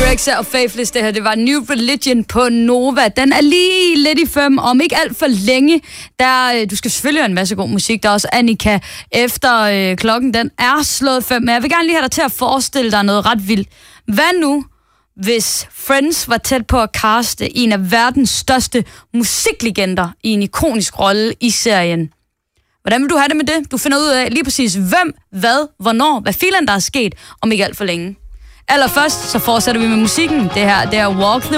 Rexa og Faithless, det her, det var New Religion på Nova. Den er lige lidt i 5, om ikke alt for længe. Du skal selvfølgelig have en masse god musik. Der er også Annika efter klokken, den er slået 5. Men jeg vil gerne lige have dig til at forestille dig noget ret vildt. Hvad nu, hvis Friends var tæt på at caste en af verdens største musiklegender i en ikonisk rolle i serien? Hvordan vil du have det med det? Du finder ud af lige præcis hvem, hvad, hvornår, hvad filen der er sket, om ikke alt for længe. Allerførst så fortsætter vi med musikken. Det her, det er Walk the